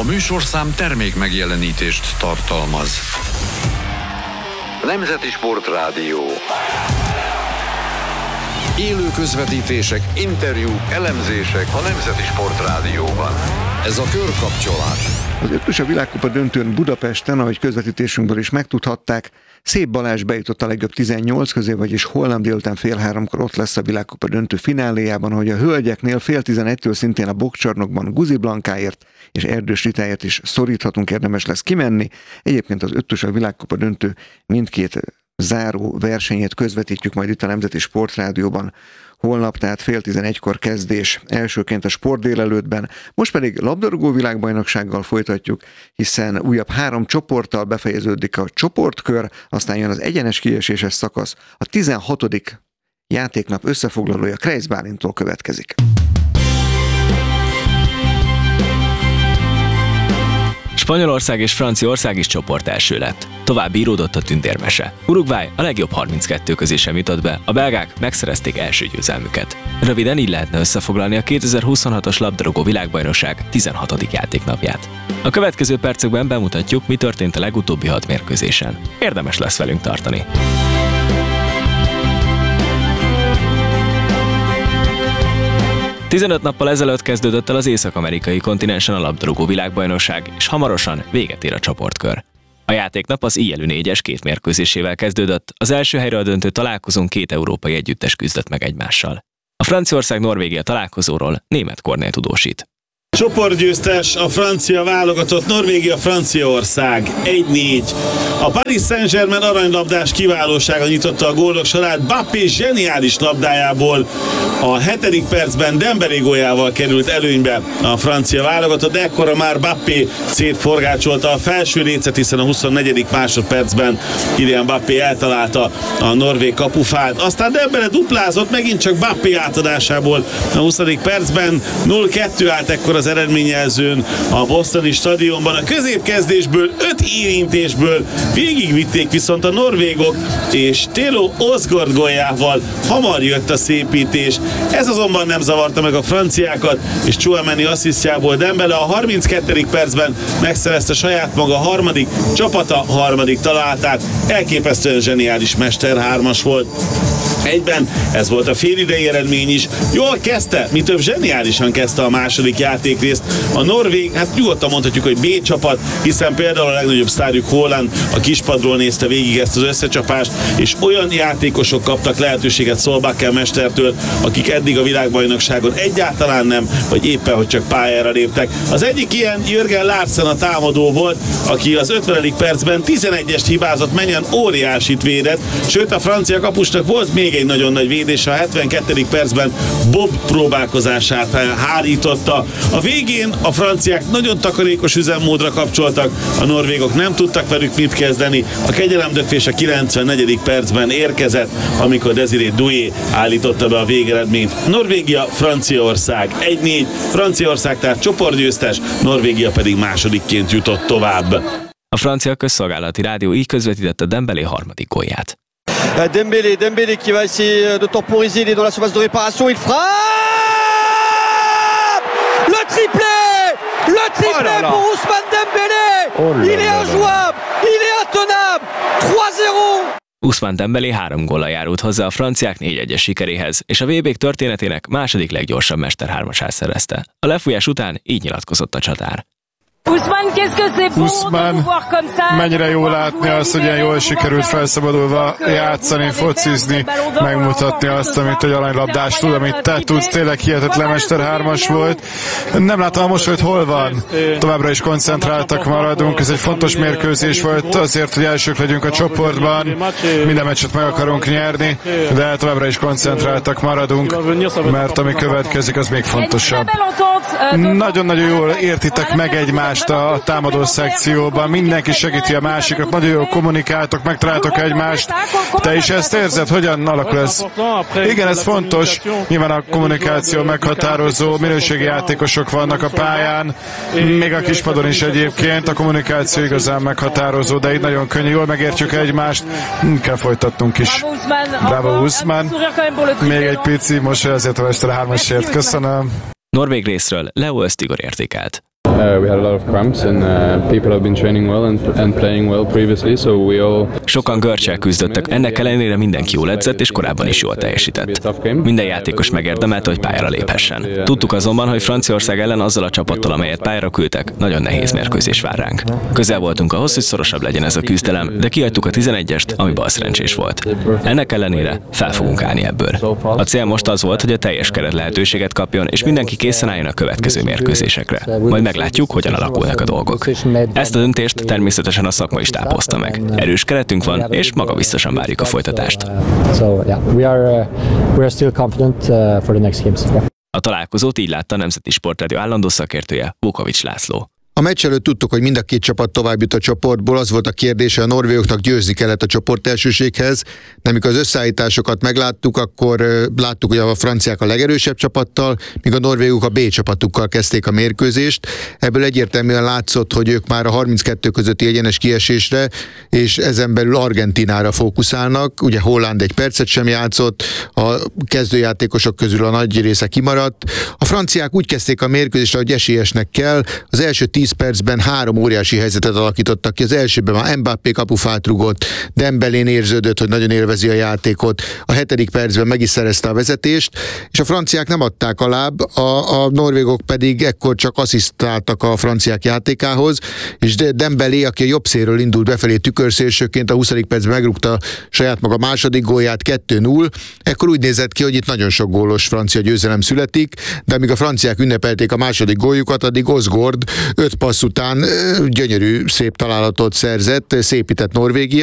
A műsorszám termék megjelenítést tartalmaz. Nemzeti Sportrádió. Élő közvetítések, interjúk, elemzések a Nemzeti Sportrádióban. Ez a körkapcsolás. Az ötös a világkupa döntőn Budapesten, ahogy közvetítésünkből is megtudhatták, Szép Balázs bejutott a legjobb 18 közé, vagyis holnap délután 14:30 ott lesz a világkupa döntő fináléjában, hogy a hölgyeknél 10:30-től szintén a boxcsarnokban Guzi Blankáért és Erdős Ritáért is szoríthatunk, érdemes lesz kimenni. Egyébként az ötös a világkupa döntő mindkét záró versenyét közvetítjük majd itt a Nemzeti Sportrádióban. Holnap, tehát 10:30 kezdés, elsőként a Sport délelőttben, most pedig labdarúgó világbajnoksággal folytatjuk, hiszen újabb 3 csoporttal befejeződik a csoportkör, aztán jön az egyenes kieséses szakasz, a 16. játéknap összefoglalója Kreisz Bálintól következik. Spanyolország és Franciaország is csoport első lett. Tovább íródott a tündérmese. Uruguay a legjobb 32 közé sem jutott be, a belgák megszerezték első győzelmüket. Röviden így lehetne összefoglalni a 2026-os labdarúgó világbajnokság 16. játéknapját. A következő percekben bemutatjuk, mi történt a legutóbbi 6 mérkőzésen. Érdemes lesz velünk tartani. 15 nappal ezelőtt kezdődött el az észak-amerikai kontinensen a labdarúgó világbajnokság, és hamarosan véget ér a csoportkör. A játéknap az ILÜ 4-es 2 mérkőzésével kezdődött, az első helyről döntő találkozón 2 európai együttes küzdött meg egymással. A Franciaország-Norvégia találkozóról Németh Kornél tudósít. Csoportgyőztes a francia válogatott, Norvégia-Franciaország 1-4. A Paris Saint-Germain aranylabdás kiválósága nyitotta a gólok sorát, Mbappé zseniális labdájából a 7. percben Dembélé góljával került előnybe a francia válogatott, de ekkora már Mbappé szétforgácsolta a felső lécet, hiszen a 24. másodpercben Kylian Mbappé eltalálta a norvég kapufát. Aztán Dembélé duplázott, megint csak Mbappé átadásából a 20. percben 0-2 állt ekkor az eredményjelzőn a bostoni stadionban. A középkezdésből 5 érintésből végigvitték viszont a norvégok, és Telo Osgård góljával hamar jött a szépítés. Ez azonban nem zavarta meg a franciákat, és Tchouaméni asszisztjából Dembélé a 32. percben megszerezte saját maga csapata harmadik találatát. Elképesztően zseniális Mester 3-as volt. Egyben ez volt a félidei eredmény is. Jól kezdte, mi több zseniálisan kezdte a második játékrészt. A norvég, hát nyugodtan mondhatjuk, hogy B csapat, hiszen például a legnagyobb sztárjuk Haaland a kispadról nézte végig ezt az összecsapást, és olyan játékosok kaptak lehetőséget Solbakken mestertől, akik eddig a világbajnokságon egyáltalán nem, vagy éppen, hogy csak pályára léptek. Az egyik ilyen Jürgen Larsen a támadó volt, aki az 50. percben 11-est hibázott, menjen óriásit védett, sőt a francia kapusnak volt még egy nagyon nagy védés, a 72. percben Bob próbálkozását hárította. A végén a franciák nagyon takarékos üzemmódra kapcsoltak, a norvégok nem tudtak velük mit kezdeni, a kegyelemdöfés a 94. percben érkezett, amikor Désiré Doué állította be a végeredményt. Norvégia, Franciaország 1-4, Franciaország tehát csoportgyőztes, Norvégia pedig másodikként jutott tovább. A francia közszolgálati rádió így közvetítette Dembélé harmadik gólját. Dembélé qui va essayer de temporiser, il est dans la surface de réparation, il frappe! Le triplé pour Ousmane Dembélé! Il est injouable, il est intenable! 3-0! Ousmane Dembélé 3 góllal járult hozzá a franciák 4-1-es sikeréhez, és a VB-k történetének második leggyorsabb Mester 3-asát szerezte. A lefújás után így nyilatkozott a csatár. Ousmane, mennyire jó látni azt, hogy ilyen jól sikerült felszabadulva játszani, focizni, megmutatni azt, amit egy aranylabdás tud, amit te tudsz, tényleg hihetetlen Mester 3-as volt. Nem látom most, hogy hol van. Továbbra is koncentráltak maradunk, ez egy fontos mérkőzés volt azért, hogy elsők legyünk a csoportban, minden meccset meg akarunk nyerni, de továbbra is koncentráltak maradunk, mert ami következik, az még fontosabb. Nagyon-nagyon jól értitek meg egymást a támadó szekcióban, mindenki segíti a másikat, nagyon jól kommunikáltok, megtaláltok egymást. Te is ezt érzed? Hogyan alakul ez? Igen, ez fontos. Nyilván a kommunikáció meghatározó, minőségi játékosok vannak a pályán, még a kispadon is egyébként. A kommunikáció igazán meghatározó, de így nagyon könnyű, jól megértjük egymást. Kell folytatnunk is. Bravo, Ousmane. Még egy pici mosoly azért a Mester 3-asért. Köszönöm. Norvég részről Leo Östigor értékelt. we had a lot of cramps, and people have been training well and playing well previously, so we all... Sokan görccsel küzdöttek, ennek ellenére mindenki jól edzett és korábban is jól teljesített. Minden játékos megérdemelte, hogy pályára léphessen. Tudtuk azonban, hogy Franciaország ellen azzal a csapattal, amelyet pályára küldtek, nagyon nehéz mérkőzés vár ránk. Közel voltunk ahhoz, hogy szorosabb legyen ez a küzdelem, de kihagytuk a 11-est, ami balszerencsés volt. Ennek ellenére fel fogunk állni ebből. A cél most az volt, hogy a teljes keret lehetőséget kapjon, és mindenki készen álljon a következő mérkőzésekre. Majd meglátjuk, hogyan alakulnak a dolgok. Ezt a döntést természetesen a szakma is tápozta meg. Erős keretünk van, és magabiztosan várjuk a folytatást. A találkozót így látta a Nemzeti Sportrádió állandó szakértője, Vukovics László. A meccs előtt tudtuk, hogy mind a két csapat tovább jut a csoportból, az volt a kérdése, a norvégoknak győzni kellett a csoport elsőséghez, de amikor az összeállításokat megláttuk, akkor láttuk, hogy a franciák a legerősebb csapattal, míg a norvégok a B csapatukkal kezdték a mérkőzést. Ebből egyértelműen látszott, hogy ők már a 32 közötti egyenes kiesésre, és ezen belül Argentinára fókuszálnak. Ugye Holland egy percet sem játszott, a kezdőjátékosok közül a nagy része kimaradt. A franciák úgy kezdték a mérkőzést, ahogy esélyesnek kell. Az első 10 percben 3 óriási helyzetet alakítottak ki. Az elsőben már Mbappé kapufát rugott, Dembélén érződött, hogy nagyon élvezi a játékot. A 7. percben meg is szerezte a vezetést, és a franciák nem adták a láb, a norvégok pedig ekkor csak asszisztáltak a franciák játékához, és Dembélé, aki a jobb szélről indult befelé tükörszélsőként, a 20. percben megrúgta saját maga második gólját, 2-0. Ekkor úgy nézett ki, hogy itt nagyon sok gólos francia győzelem születik, de amíg a franciák ünnepelték a második góljukat, addig Osgård 5 passz után gyönyörű, szép találatot szerzett, szépített Norvégia.